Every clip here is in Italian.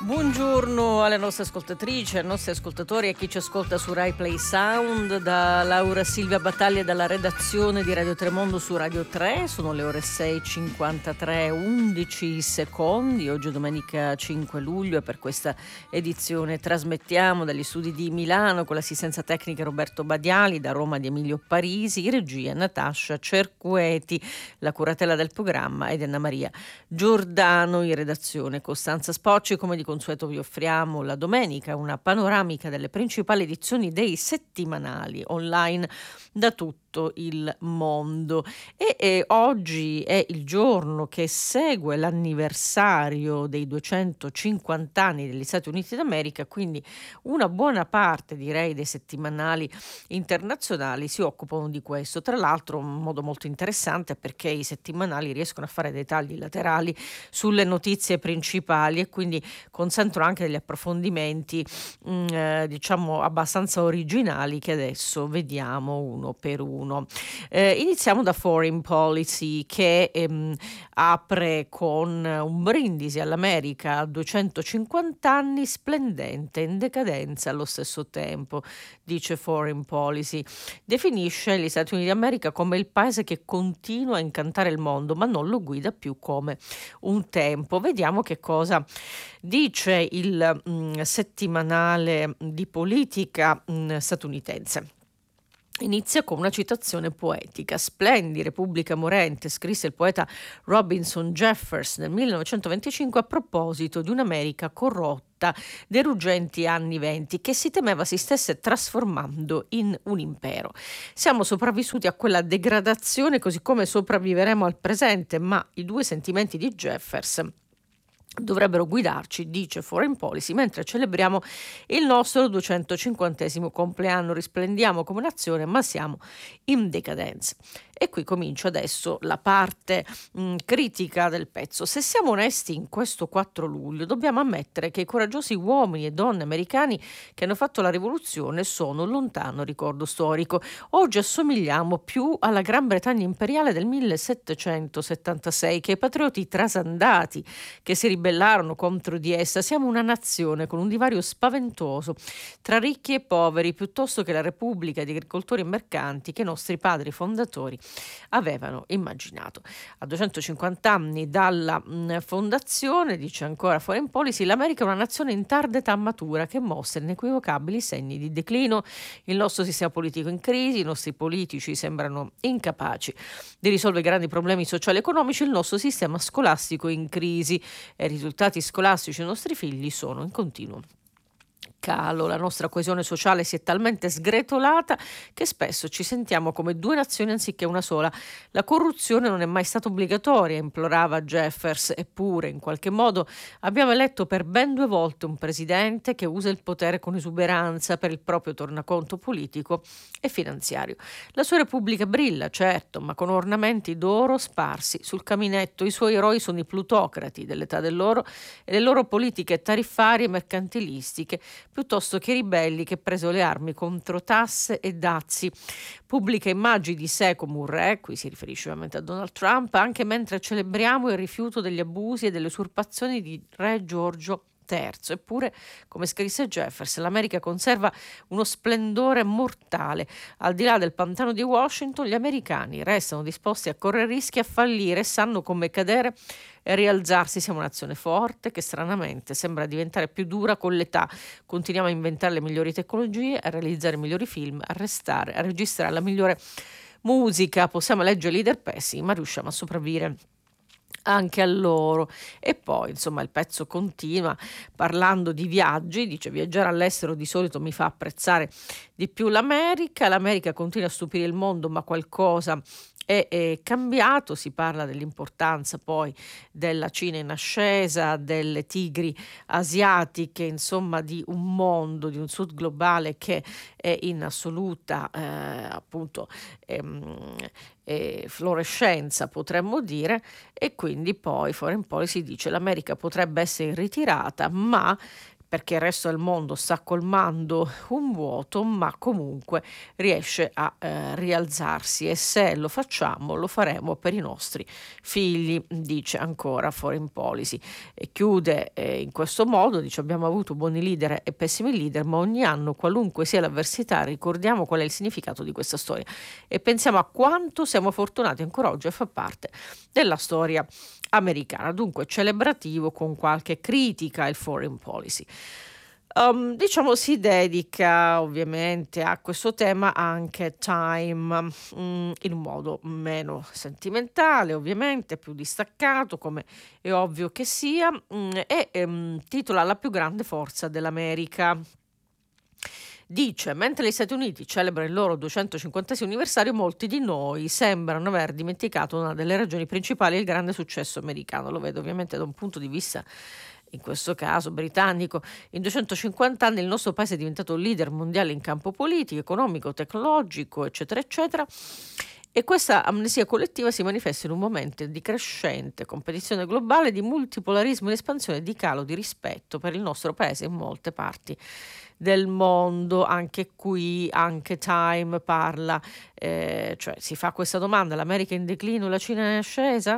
Buongiorno alle nostre ascoltatrici, ai nostri ascoltatori e a chi ci ascolta su Rai Play Sound, da Laura Silvia Battaglia dalla redazione di Radio Tremondo su Radio 3. Sono le ore 6:53, 11 secondi. Oggi è domenica 5 luglio e per questa edizione trasmettiamo dagli studi di Milano con l'assistenza tecnica Roberto Badiali, da Roma di Emilio Parisi, regia Natascia Cerqueti, la curatela del programma ed Anna Maria Giordano, in redazione Costanza Spocci. Come di consueto vi offriamo la domenica una panoramica delle principali edizioni dei settimanali online da tutto il mondo e oggi è il giorno che segue l'anniversario dei 250 anni degli Stati Uniti d'America, quindi una buona parte, direi, dei settimanali internazionali si occupano di questo. Tra l'altro un modo molto interessante, perché i settimanali riescono a fare dei tagli laterali sulle notizie principali e quindi consentono anche degli approfondimenti diciamo abbastanza originali che adesso vediamo uno per uno. Iniziamo da Foreign Policy, che apre con un brindisi all'America a 250 anni, splendente in decadenza allo stesso tempo, dice Foreign Policy. Definisce gli Stati Uniti d'America come il paese che continua a incantare il mondo, ma non lo guida più come un tempo. Vediamo che cosa dice il settimanale di politica statunitense. Inizia con una citazione poetica. «Splendi, Repubblica morente», scrisse il poeta Robinson Jeffers nel 1925 a proposito di un'America corrotta dei ruggenti anni '20 che si temeva si stesse trasformando in un impero. Siamo sopravvissuti a quella degradazione così come sopravviveremo al presente, ma i due sentimenti di Jeffers dovrebbero guidarci, dice Foreign Policy, mentre celebriamo il nostro 250° compleanno. Risplendiamo come nazione, ma siamo in decadenza. E qui comincia adesso la parte critica del pezzo. Se siamo onesti, in questo 4 luglio dobbiamo ammettere che i coraggiosi uomini e donne americani che hanno fatto la rivoluzione sono un lontano ricordo storico. Oggi assomigliamo più alla Gran Bretagna imperiale del 1776 che ai patrioti trasandati che si ribellarono contro di essa. Siamo una nazione con un divario spaventoso tra ricchi e poveri, piuttosto che la Repubblica di agricoltori e mercanti che i nostri padri fondatori avevano immaginato. A 250 anni dalla fondazione, dice ancora Foreign Policy, l'America è una nazione in tarda età matura che mostra inequivocabili segni di declino. Il nostro sistema politico in crisi, i nostri politici sembrano incapaci di risolvere i grandi problemi sociali e economici, il nostro sistema scolastico in crisi e i risultati scolastici dei nostri figli sono in continuo calo. La nostra coesione sociale si è talmente sgretolata che spesso ci sentiamo come due nazioni anziché una sola. La corruzione non è mai stata obbligatoria, implorava Jeffers, eppure in qualche modo abbiamo eletto per ben 2 volte un presidente che usa il potere con esuberanza per il proprio tornaconto politico e finanziario. La sua Repubblica brilla, certo, ma con ornamenti d'oro sparsi sul caminetto. I suoi eroi sono i plutocrati dell'età dell'oro e le loro politiche tariffarie e mercantilistiche, piuttosto che i ribelli che presero le armi contro tasse e dazi. Pubblica immagini di sé come un re, qui si riferisce ovviamente a Donald Trump, anche mentre celebriamo il rifiuto degli abusi e delle usurpazioni di Re Giorgio III. Eppure, come scrisse Jeffers, l'America conserva uno splendore mortale. Al di là del pantano di Washington, gli americani restano disposti a correre rischi, a fallire, sanno come cadere e rialzarsi. Siamo una nazione forte che stranamente sembra diventare più dura con l'età. Continuiamo a inventare le migliori tecnologie, a realizzare i migliori film, a registrare la migliore musica. Possiamo eleggere leader pessimi, ma riusciamo a sopravvivere anche a loro. E poi insomma il pezzo continua parlando di viaggi, dice: viaggiare all'estero di solito mi fa apprezzare di più l'America continua a stupire il mondo, ma qualcosa è cambiato. Si parla dell'importanza poi della Cina in ascesa, delle tigri asiatiche, insomma di un mondo, di un sud globale che è in assoluta appunto fluorescenza, potremmo dire. E quindi poi Foreign Policy dice: l'America potrebbe essere ritirata, ma perché il resto del mondo sta colmando un vuoto, ma comunque riesce a rialzarsi, e se lo facciamo lo faremo per i nostri figli, dice ancora Foreign Policy. E chiude in questo modo, dice: abbiamo avuto buoni leader e pessimi leader, ma ogni anno, qualunque sia l'avversità, ricordiamo qual è il significato di questa storia e pensiamo a quanto siamo fortunati ancora oggi a far parte della storia americana. Dunque celebrativo con qualche critica il Foreign Policy. Diciamo si dedica ovviamente a questo tema anche Time, in un modo meno sentimentale, ovviamente più distaccato, come è ovvio che sia, e titola La più grande forza dell'America. Dice: mentre gli Stati Uniti celebrano il loro 250° anniversario, molti di noi sembrano aver dimenticato una delle ragioni principali del grande successo americano. Lo vedo ovviamente da un punto di vista, in questo caso britannico. In 250 anni il nostro paese è diventato un leader mondiale in campo politico, economico, tecnologico, eccetera, eccetera. E questa amnesia collettiva si manifesta in un momento di crescente competizione globale, di multipolarismo in espansione e di calo di rispetto per il nostro paese in molte parti del mondo. Anche qui, anche Time parla, cioè si fa questa domanda: l'America è in declino, la Cina è in ascesa?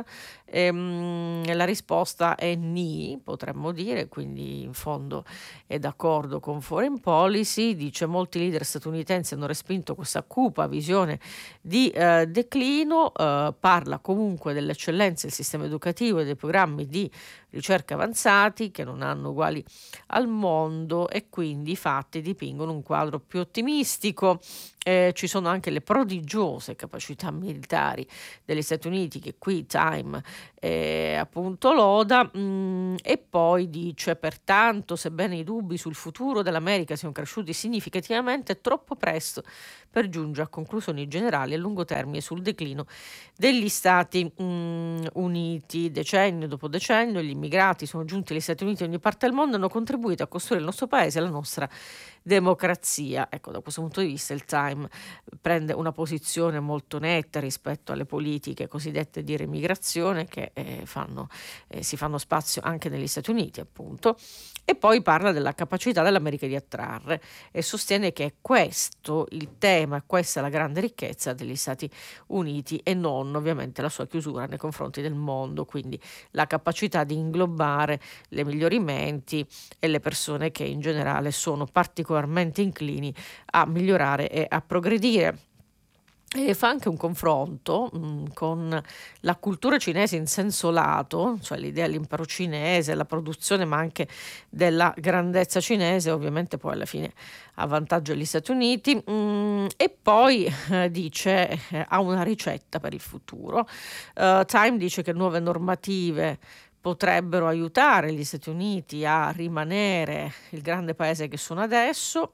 La risposta è ni, potremmo dire, quindi in fondo è d'accordo con Foreign Policy. Dice: molti leader statunitensi hanno respinto questa cupa visione di declino, parla comunque dell'eccellenza del sistema educativo e dei programmi di ricerca avanzati che non hanno uguali al mondo, e quindi i fatti dipingono un quadro più ottimistico. Ci sono anche le prodigiose capacità militari degli Stati Uniti, che qui Time appunto loda, e poi dice: pertanto, sebbene i dubbi sul futuro dell'America siano cresciuti significativamente, è troppo presto per giungere a conclusioni generali a lungo termine sul declino degli Stati Uniti. Decennio dopo decennio gli immigrati sono giunti agli Stati Uniti da ogni parte del mondo e hanno contribuito a costruire il nostro paese e la nostra democrazia. Ecco, da questo punto di vista il Time prende una posizione molto netta rispetto alle politiche cosiddette di remigrazione che si fanno spazio anche negli Stati Uniti, appunto. E poi parla della capacità dell'America di attrarre e sostiene che è questo il tema, questa è la grande ricchezza degli Stati Uniti, e non ovviamente la sua chiusura nei confronti del mondo, quindi la capacità di inglobare le migliori menti e le persone che in generale sono particolarmente inclini a migliorare e a progredire. E fa anche un confronto con la cultura cinese in senso lato, cioè l'idea dell'impero cinese, la produzione, ma anche della grandezza cinese, ovviamente poi alla fine a vantaggio degli Stati Uniti, e poi dice ha una ricetta per il futuro. Time dice che nuove normative potrebbero aiutare gli Stati Uniti a rimanere il grande paese che sono adesso,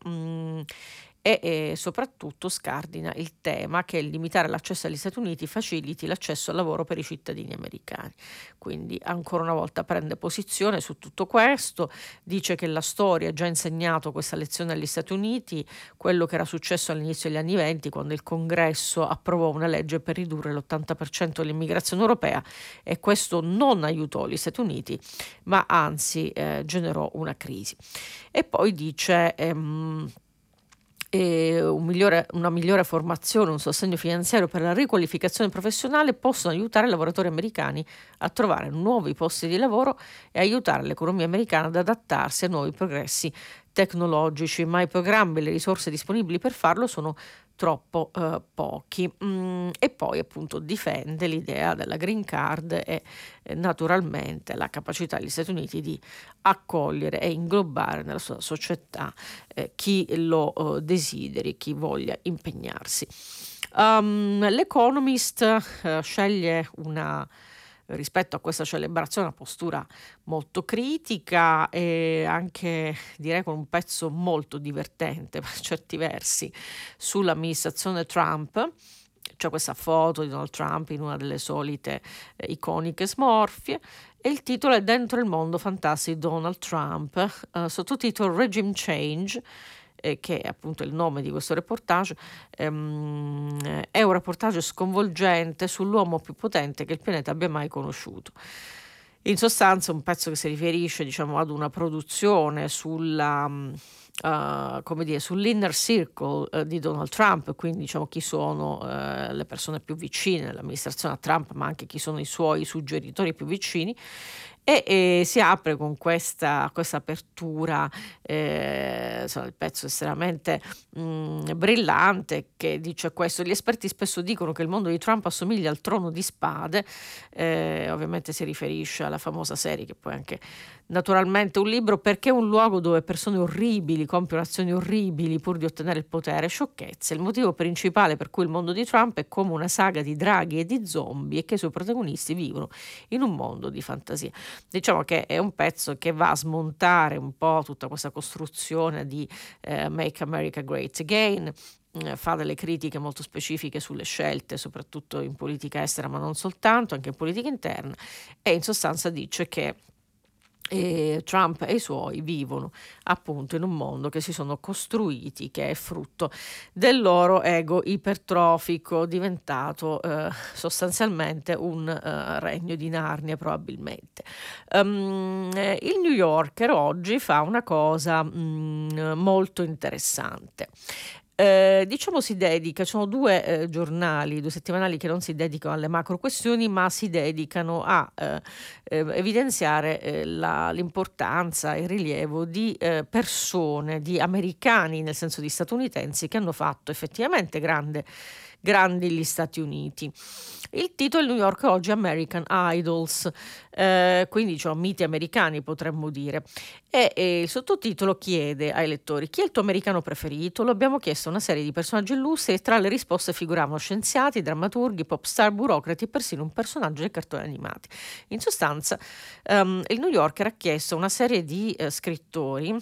e soprattutto scardina il tema che limitare l'accesso agli Stati Uniti faciliti l'accesso al lavoro per i cittadini americani. Quindi ancora una volta prende posizione su tutto questo, dice che la storia ha già insegnato questa lezione agli Stati Uniti, quello che era successo all'inizio degli anni '20, quando il Congresso approvò una legge per ridurre l'80% dell'immigrazione europea, e questo non aiutò gli Stati Uniti, ma anzi generò una crisi. E poi dice una migliore formazione, un sostegno finanziario per la riqualificazione professionale possono aiutare i lavoratori americani a trovare nuovi posti di lavoro e aiutare l'economia americana ad adattarsi a nuovi progressi tecnologici, ma i programmi e le risorse disponibili per farlo sono troppo pochi. E poi appunto difende l'idea della green card e naturalmente la capacità degli Stati Uniti di accogliere e inglobare nella sua società chi lo desideri, chi voglia impegnarsi. L'Economist sceglie rispetto a questa celebrazione, una postura molto critica e anche direi con un pezzo molto divertente per certi versi sull'amministrazione Trump. C'è questa foto di Donald Trump in una delle solite iconiche smorfie, e il titolo è Dentro il mondo fantastico di Donald Trump, sottotitolo Regime Change, che è appunto il nome di questo reportage. È un reportage sconvolgente sull'uomo più potente che il pianeta abbia mai conosciuto. In sostanza un pezzo che si riferisce, diciamo, ad una produzione sulla come dire, sull'inner circle di Donald Trump, quindi diciamo chi sono le persone più vicine all'amministrazione a Trump, ma anche chi sono i suoi suggeritori più vicini. E si apre con questa apertura, insomma, il pezzo è estremamente brillante, che dice questo: gli esperti spesso dicono che il mondo di Trump assomiglia al trono di spade, ovviamente si riferisce alla famosa serie, che poi anche naturalmente un libro, perché è un luogo dove persone orribili compiono azioni orribili pur di ottenere il potere, sciocchezze. Il motivo principale per cui il mondo di Trump è come una saga di draghi e di zombie e che i suoi protagonisti vivono in un mondo di fantasia. Diciamo che è un pezzo che va a smontare un po' tutta questa costruzione di Make America Great Again, fa delle critiche molto specifiche sulle scelte, soprattutto in politica estera, ma non soltanto, anche in politica interna, e in sostanza dice che Trump e i suoi vivono appunto in un mondo che si sono costruiti, che è frutto del loro ego ipertrofico, diventato sostanzialmente un regno di Narnia probabilmente. Il New Yorker oggi fa una cosa molto interessante. Diciamo si dedica, sono due giornali, due settimanali che non si dedicano alle macro questioni, ma si dedicano a evidenziare l'importanza e il rilievo di persone, di americani, nel senso di statunitensi, che hanno fatto effettivamente grandi gli Stati Uniti. Il titolo è New York oggi American Idols, quindi diciamo miti americani potremmo dire, e il sottotitolo chiede ai lettori: chi è il tuo americano preferito? Lo abbiamo chiesto a una serie di personaggi illustri e tra le risposte figuravano scienziati, drammaturghi, pop star, burocrati e persino un personaggio dei cartoni animati. In sostanza il New Yorker ha chiesto a una serie di scrittori,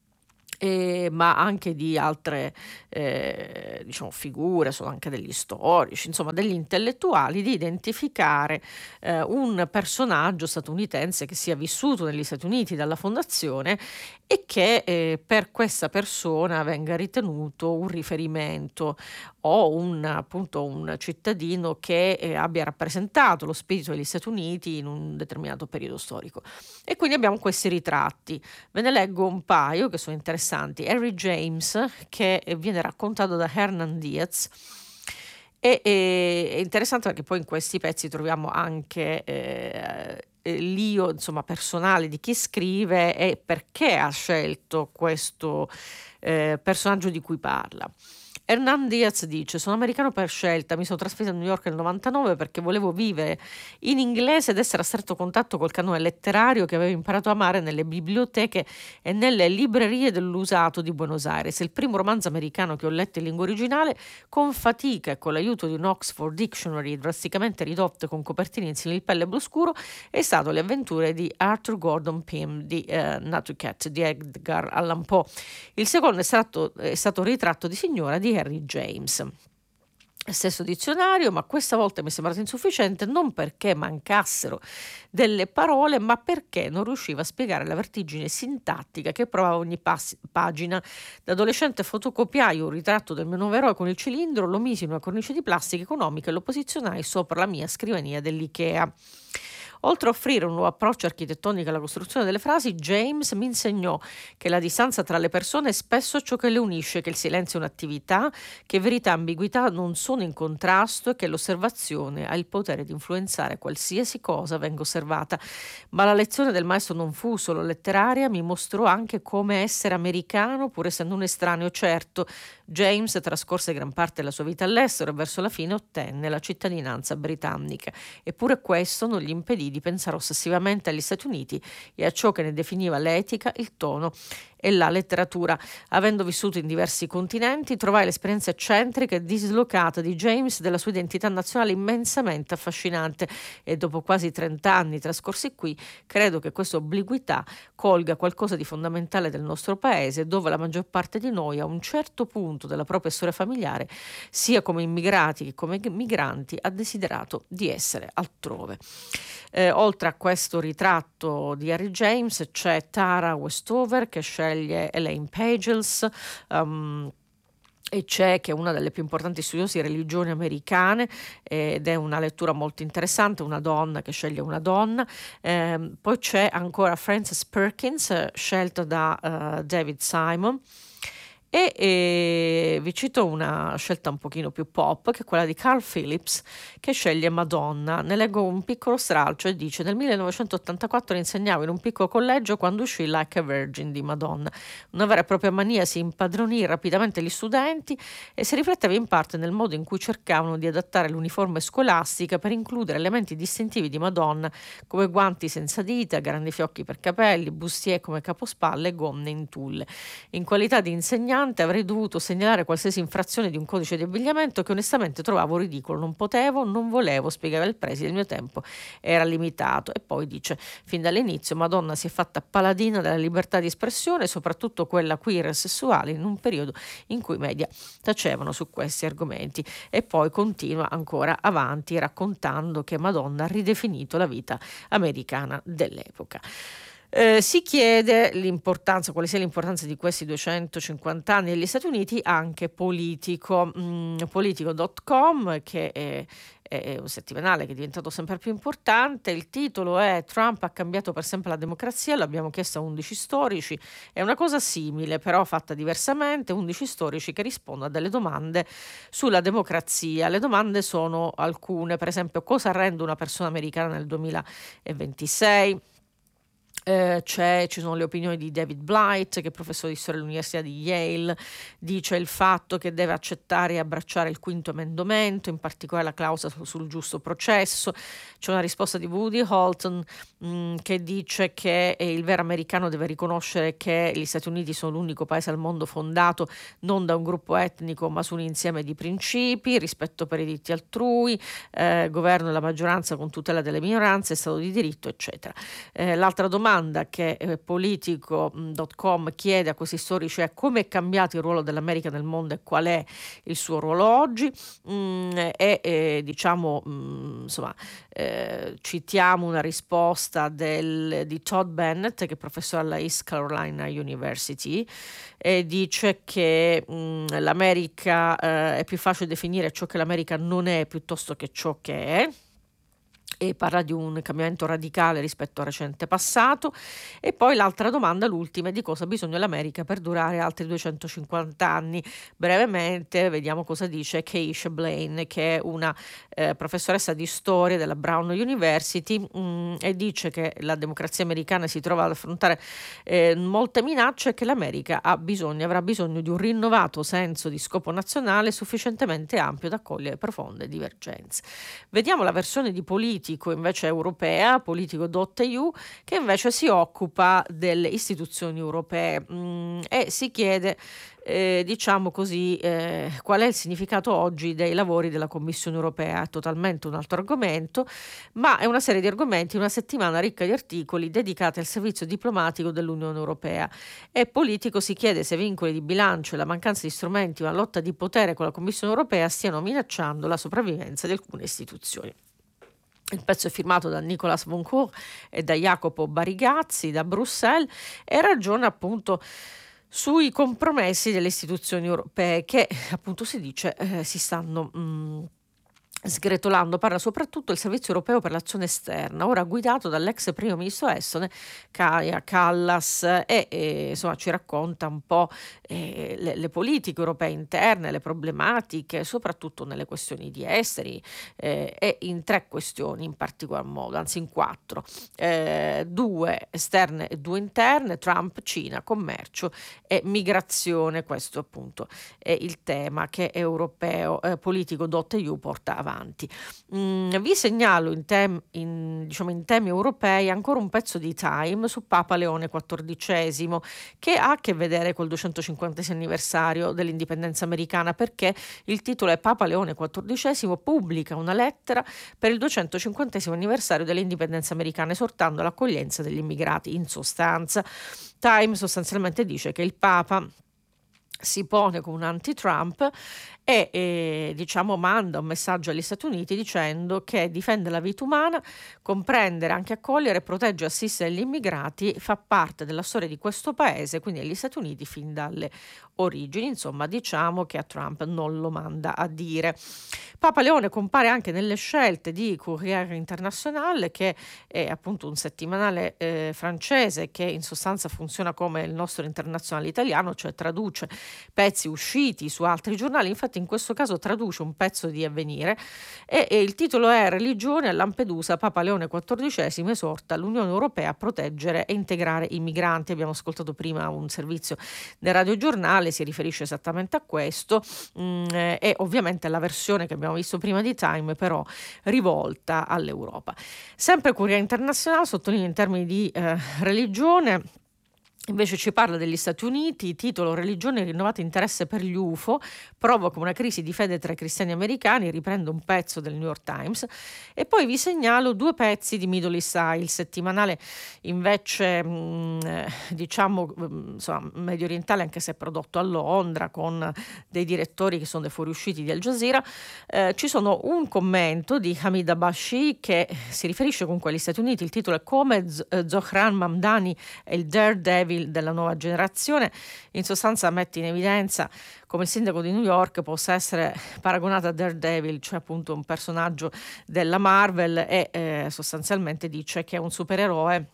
ma anche di altre diciamo figure, sono anche degli storici, insomma degli intellettuali, di identificare un personaggio statunitense che sia vissuto negli Stati Uniti dalla fondazione e che per questa persona venga ritenuto un riferimento o appunto un cittadino che abbia rappresentato lo spirito degli Stati Uniti in un determinato periodo storico. E quindi abbiamo questi ritratti. Ve ne leggo un paio che sono interessanti. Harry James, che viene raccontato da Hernan Diaz, è interessante perché poi in questi pezzi troviamo anche l'io, insomma, personale di chi scrive e perché ha scelto questo personaggio di cui parla. Hernan Diaz dice: sono americano per scelta, mi sono trasferito a New York nel 99 perché volevo vivere in inglese ed essere a stretto contatto col canone letterario che avevo imparato a amare nelle biblioteche e nelle librerie dell'usato di Buenos Aires. Il primo romanzo americano che ho letto in lingua originale con fatica e con l'aiuto di un Oxford Dictionary drasticamente ridotto con copertine in similpelle blu scuro è stato Le avventure di Arthur Gordon Pym di Nutcracker di Edgar Allan Poe. Il secondo è stato Ritratto di signora di Harry James. Stesso dizionario, ma questa volta mi è sembrato insufficiente non perché mancassero delle parole, ma perché non riusciva a spiegare la vertigine sintattica che provava ogni pagina. Da adolescente fotocopiai un ritratto del mio nuovo eroe con il cilindro, lo misi in una cornice di plastica economica e lo posizionai sopra la mia scrivania dell'Ikea. Oltre a offrire un nuovo approccio architettonico alla costruzione delle frasi, James mi insegnò che la distanza tra le persone è spesso ciò che le unisce, che il silenzio è un'attività, che verità e ambiguità non sono in contrasto e che l'osservazione ha il potere di influenzare qualsiasi cosa venga osservata. Ma la lezione del maestro non fu solo letteraria, mi mostrò anche come essere americano pur essendo un estraneo certo. James trascorse gran parte della sua vita all'estero e verso la fine ottenne la cittadinanza britannica. Eppure questo non gli impedì di pensare ossessivamente agli Stati Uniti e a ciò che ne definiva l'etica, il tono e la letteratura. Avendo vissuto in diversi continenti, trovai l'esperienza eccentrica e dislocata di James della sua identità nazionale immensamente affascinante e dopo quasi 30 anni trascorsi qui, credo che questa obliquità colga qualcosa di fondamentale del nostro paese, dove la maggior parte di noi a un certo punto della propria storia familiare, sia come immigrati che come migranti, ha desiderato di essere altrove. Oltre a questo ritratto di Harry James c'è Tara Westover che sceglie Elaine Pagels, e c'è, che è una delle più importanti studiosi di religioni americane, ed è una lettura molto interessante, una donna che sceglie una donna. Poi c'è ancora Frances Perkins, scelta da David Simon. E vi cito una scelta un pochino più pop, che è quella di Carl Phillips, che sceglie Madonna. Ne leggo un piccolo stralcio e dice: nel 1984 insegnavo in un piccolo collegio quando uscì Like a Virgin di Madonna. Una vera e propria mania si impadronì rapidamente gli studenti e si rifletteva in parte nel modo in cui cercavano di adattare l'uniforme scolastica per includere elementi distintivi di Madonna, come guanti senza dita, grandi fiocchi per capelli, bustier come capospalle e gonne in tulle. In qualità di insegnante avrei dovuto segnalare qualsiasi infrazione di un codice di abbigliamento che onestamente trovavo ridicolo. Non potevo, non volevo, spiegava il preside, il mio tempo era limitato. E poi dice: fin dall'inizio Madonna si è fatta paladina della libertà di espressione, soprattutto quella queer e sessuale, in un periodo in cui i media tacevano su questi argomenti. E poi continua ancora avanti raccontando che Madonna ha ridefinito la vita americana dell'epoca. Si chiede l'importanza, quale sia l'importanza di questi 250 anni negli Stati Uniti, anche Politico, Politico.com, che è un settimanale che è diventato sempre più importante. Il titolo è: Trump ha cambiato per sempre la democrazia, l'abbiamo chiesto a 11 storici. È una cosa simile, però fatta diversamente, 11 storici che rispondono a delle domande sulla democrazia. Le domande sono alcune, per esempio: cosa rende una persona americana nel 2026? Ci sono le opinioni di David Blight, che è professore di storia all'Università di Yale. Dice il fatto che deve accettare e abbracciare il quinto emendamento, in particolare la clausola sul giusto processo. C'è una risposta di Woody Holton che dice che il vero americano deve riconoscere che gli Stati Uniti sono l'unico paese al mondo fondato non da un gruppo etnico ma su un insieme di principi: rispetto per i diritti altrui, governo della maggioranza con tutela delle minoranze, stato di diritto, eccetera. L'altra domanda che Politico.com chiede a questi storici è: come è cambiato il ruolo dell'America nel mondo e qual è il suo ruolo oggi? Citiamo una risposta di Todd Bennett, che è professore alla East Carolina University, e dice che l'America è più facile definire ciò che l'America non è piuttosto che ciò che è, e parla di un cambiamento radicale rispetto al recente passato. E poi l'altra domanda, l'ultima, è: di cosa ha bisogno l'America per durare altri 250 anni? Brevemente vediamo cosa dice Keisha Blaine, che è una professoressa di storia della Brown University, e dice che la democrazia americana si trova ad affrontare molte minacce e che l'America avrà bisogno di un rinnovato senso di scopo nazionale sufficientemente ampio da accogliere profonde divergenze. Vediamo la versione di Politico invece europea, Politico.eu, che invece si occupa delle istituzioni europee e si chiede diciamo così, qual è il significato oggi dei lavori della Commissione europea. È totalmente un altro argomento, ma è una serie di argomenti, una settimana ricca di articoli dedicati al servizio diplomatico dell'Unione Europea. E Politico si chiede se vincoli di bilancio e la mancanza di strumenti, una lotta di potere con la Commissione Europea stiano minacciando la sopravvivenza di alcune istituzioni. Il pezzo è firmato da Nicolas Voncourt e da Jacopo Barigazzi da Bruxelles, e ragiona appunto sui compromessi delle istituzioni europee che, appunto, si dice si stanno sgretolando. Parla soprattutto del Servizio Europeo per l'Azione Esterna, ora guidato dall'ex primo ministro estone Kaja Kallas, e insomma ci racconta un po' le politiche europee interne, le problematiche, soprattutto nelle questioni di esteri, e in 3 questioni in particolar modo, anzi in 4, 2 esterne e 2 interne: Trump, Cina, commercio e migrazione. Questo appunto è il tema che europeo Politico.eu porta avanti. Vi segnalo in temi europei ancora un pezzo di Time su Papa Leone XIV, che ha a che vedere col 250 anniversario dell'indipendenza americana, perché il titolo è: Papa Leone XIV pubblica una lettera per il 250 anniversario dell'indipendenza americana, esortando all'accoglienza degli immigrati. In sostanza, Time sostanzialmente dice che il Papa si pone come un anti-Trump e diciamo manda un messaggio agli Stati Uniti dicendo che difende la vita umana, comprendere, anche accogliere, proteggere e assistere gli immigrati fa parte della storia di questo paese, quindi agli Stati Uniti fin dalle origini. Insomma, diciamo che a Trump non lo manda a dire. Papa Leone compare anche nelle scelte di Courriere International, che è appunto un settimanale francese che in sostanza funziona come il nostro internazionale italiano, cioè traduce pezzi usciti su altri giornali. Infatti in questo caso traduce un pezzo di Avvenire e il titolo è Religione a Lampedusa, Papa Leone XIV esorta l'Unione Europea a proteggere e integrare i migranti. Abbiamo ascoltato prima un servizio del radiogiornale, si riferisce esattamente a questo, e ovviamente la versione che abbiamo visto prima di Time però rivolta all'Europa. Sempre Corriere Internazionale sottolinea in termini di religione. Invece ci parla degli Stati Uniti, titolo Religione e rinnovato interesse per gli UFO, provoca una crisi di fede tra i cristiani americani, riprende un pezzo del New York Times e poi vi segnalo 2 pezzi di Middle East Eye, il settimanale invece diciamo insomma, medio orientale, anche se è prodotto a Londra con dei direttori che sono dei fuoriusciti di Al Jazeera. Ci sono un commento di Hamid Abashi che si riferisce comunque agli Stati Uniti, il titolo è Come Zohran Mamdani è il Daredevil della nuova generazione. In sostanza mette in evidenza come il sindaco di New York possa essere paragonato a Daredevil, cioè appunto un personaggio della Marvel, e sostanzialmente dice che è un supereroe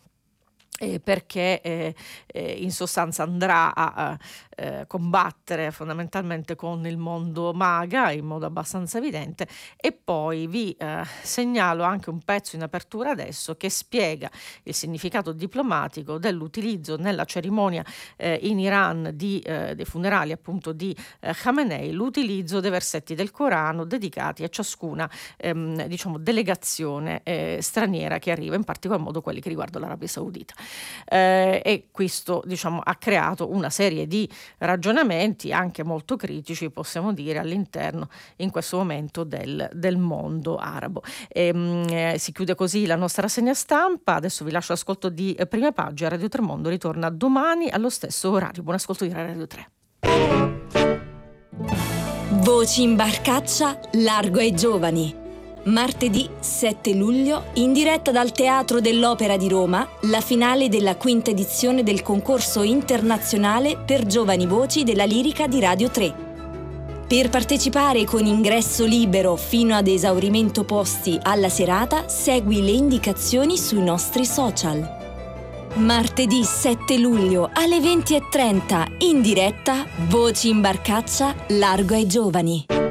perché in sostanza andrà a combattere fondamentalmente con il mondo maga in modo abbastanza evidente. E poi vi segnalo anche un pezzo in apertura adesso che spiega il significato diplomatico dell'utilizzo nella cerimonia in Iran dei funerali appunto di Khamenei, l'utilizzo dei versetti del Corano dedicati a ciascuna diciamo delegazione straniera che arriva, in particolar modo quelli che riguardano l'Arabia Saudita. E questo diciamo ha creato una serie di ragionamenti anche molto critici, possiamo dire, all'interno in questo momento del mondo arabo. Si chiude così la nostra rassegna stampa. Adesso vi lascio ascolto di Prime Pagine. Radio Tremondo ritorna domani allo stesso orario. Buon ascolto di Radio 3. Voci in barcaccia, largo ai giovani. Martedì 7 luglio, in diretta dal Teatro dell'Opera di Roma, la finale della 5ª edizione del concorso internazionale per giovani voci della lirica di Radio 3. Per partecipare con ingresso libero fino ad esaurimento posti alla serata, segui le indicazioni sui nostri social. Martedì 7 luglio alle 20:30, in diretta, Voci in barcaccia, largo ai giovani.